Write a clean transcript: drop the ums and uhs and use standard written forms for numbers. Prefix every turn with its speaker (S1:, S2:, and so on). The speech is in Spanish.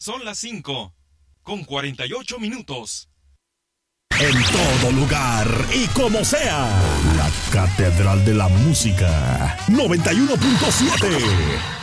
S1: Son las 5:48.
S2: En todo lugar y como sea, la Catedral de la Música 91.7.